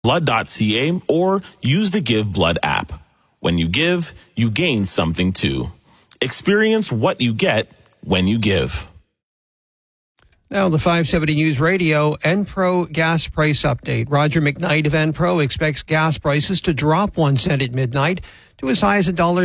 blood.ca or use the Give Blood app. When you give, you gain something too. Experience what you get when you give. Now, the 570 News Radio Enpro gas price update. Roger McKnight of Enpro expects gas prices to drop 1 cent at midnight to as high as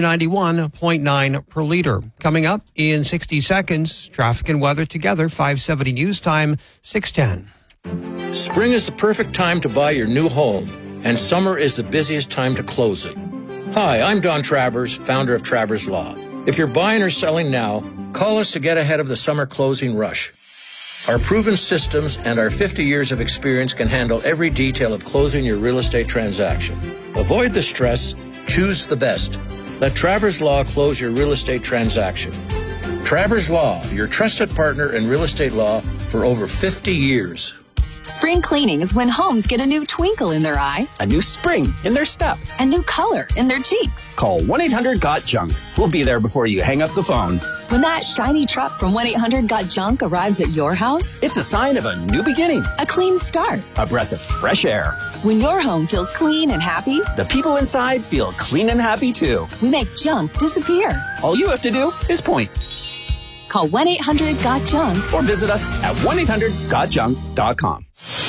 $1.91.9 per liter. Coming up in 60 seconds, traffic and weather together, 570 News Time, 6:10. Spring is the perfect time to buy your new home, and summer is the busiest time to close it. Hi, I'm Don Travers, founder of Travers Law. If you're buying or selling now, call us to get ahead of the summer closing rush. Our proven systems and our 50 years of experience can handle every detail of closing your real estate transaction. Avoid the stress, choose the best. Let Travers Law close your real estate transaction. Travers Law, your trusted partner in real estate law for over 50 years. Spring cleaning is when homes get a new twinkle in their eye, a new spring in their step, a new color in their cheeks. Call 1-800-GOT-JUNK. We'll be there before you hang up the phone. When that shiny truck from 1-800-GOT-JUNK arrives at your house, it's a sign of a new beginning, a clean start, a breath of fresh air. When your home feels clean and happy, the people inside feel clean and happy too. We make junk disappear. All you have to do is point. Call 1-800-GOT-JUNK or visit us at 1-800-GOTJUNK.com.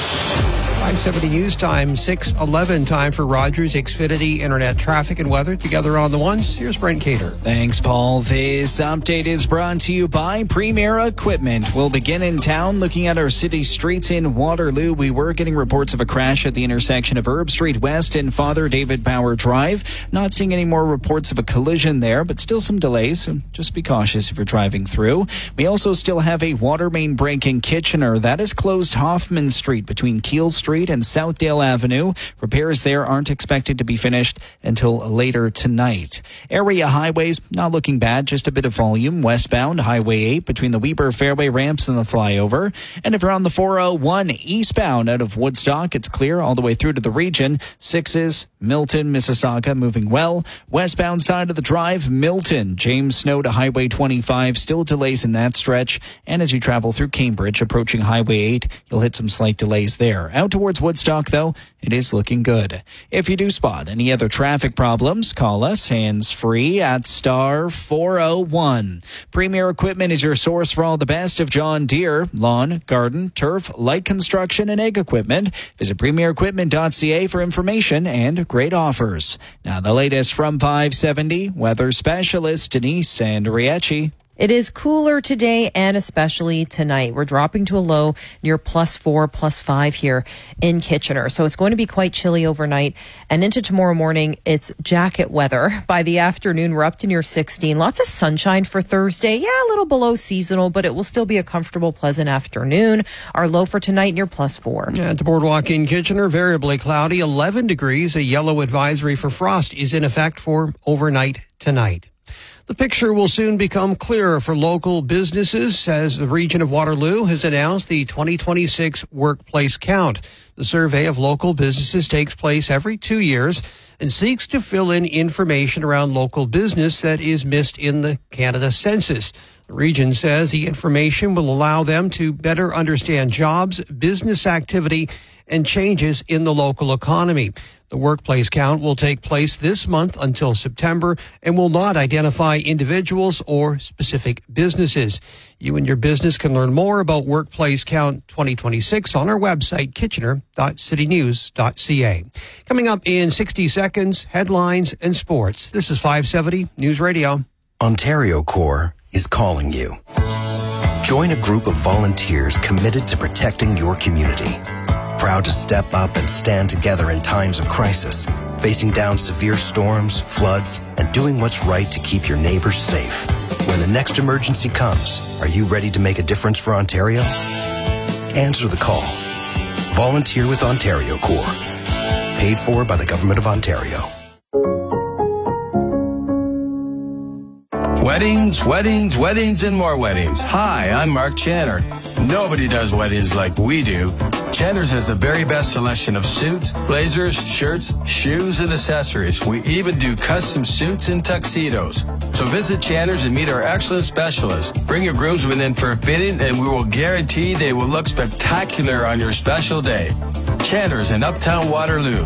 570 News Time, 6:11. Time for Rogers Xfinity Internet traffic and weather together on the ones. Here's Brent Cater. Thanks, Paul. This update is brought to you by Premier Equipment. We'll begin in town looking at our city streets in Waterloo. We were getting reports of a crash at the intersection of Herb Street West and Father David Bauer Drive. Not seeing any more reports of a collision there, but still some delays, so just be cautious if you're driving through. We also still have a water main break in Kitchener. That is closed Hoffman Street between Keele Street and Southdale Avenue. Repairs there aren't expected to be finished until later tonight. Area highways not looking bad, just a bit of volume. Westbound Highway 8 between the Weber Fairway ramps and the flyover. And if you're on the 401 eastbound out of Woodstock, it's clear all the way through to the region. 6s, Milton, Mississauga moving well. Westbound side of the drive, Milton, James Snow to Highway 25, still delays in that stretch. And as you travel through Cambridge, approaching Highway 8, you'll hit some slight delays there. Out towards Woodstock, though, it is looking good. If you do spot any other traffic problems, call us hands-free at star 401. Premier Equipment is your source for all the best of John Deere, lawn, garden, turf, light construction, and ag equipment. Visit premierequipment.ca for information and great offers. Now the latest from 570, weather specialist Denise Sandriecci. It is cooler today and especially tonight. We're dropping to a low near +4, +5 here in Kitchener. So it's going to be quite chilly overnight. And into tomorrow morning, it's jacket weather. By the afternoon, we're up to near 16. Lots of sunshine for Thursday. Yeah, a little below seasonal, but it will still be a comfortable, pleasant afternoon. Our low for tonight near +4. At the Boardwalk in Kitchener, variably cloudy, 11 degrees. A yellow advisory for frost is in effect for overnight tonight. The picture will soon become clearer for local businesses as the region of Waterloo has announced the 2026 Workplace Count. The survey of local businesses takes place every 2 years and seeks to fill in information around local business that is missed in the Canada Census. The region says the information will allow them to better understand jobs, business activity, and changes in the local economy. The Workplace Count will take place this month until September and will not identify individuals or specific businesses. You and your business can learn more about Workplace Count 2026 on our website, kitchener.citynews.ca. Coming up in 60 seconds, headlines and sports. This is 570 News Radio. Ontario Corps is calling you. Join a group of volunteers committed to protecting your community. Proud to step up and stand together in times of crisis, facing down severe storms, floods, and doing what's right to keep your neighbors safe. When the next emergency comes, are you ready to make a difference for Ontario? Answer the call. Volunteer with Ontario Corps. Paid for by the Government of Ontario. Weddings, weddings, weddings, and more weddings. Hi, I'm Mark Channer. Nobody does weddings like we do. Channer's has the very best selection of suits, blazers, shirts, shoes, and accessories. We even do custom suits and tuxedos. So visit Channer's and meet our excellent specialists. Bring your groomsmen in for a fitting, and we will guarantee they will look spectacular on your special day. Chandler's in Uptown Waterloo.